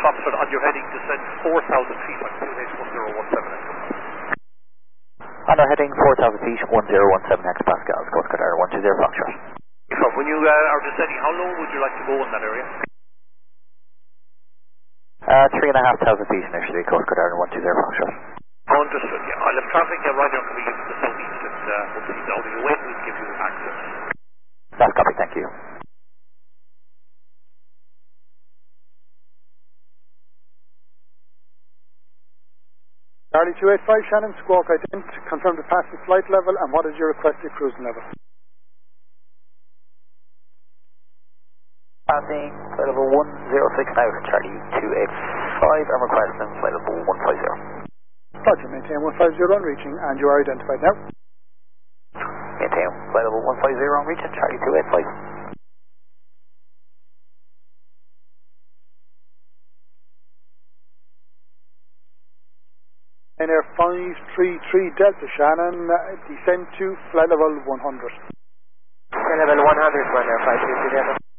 Foxtrot, on your heading, descend 4,000 feet on QH1017 hectopascals. On our heading 4,000 feet, 1017 hectopascals, Coast Guard Air 120 Foxtrot. When you are descending, how low would you like to go in that area? 3,500 feet initially, Coast Guard Air 120 Foxtrot. Understood, yeah. I'll have traffic right now coming in from the southeast, and once he's out of your way, we'll give you access. That's copy, thank you. Charlie 285, Shannon, Squawk ident, confirm the passing flight level, and what is your requested cruising level? Passing flight level 106 now, Charlie 285, I'm requesting flight level 150. Roger, maintain 150 on reaching, and you are identified now. Maintain flight level 150 on reaching, Charlie 285. In Air 533 Delta, Shannon, descend to flight level 100. Flight level 100, Air 533 Delta.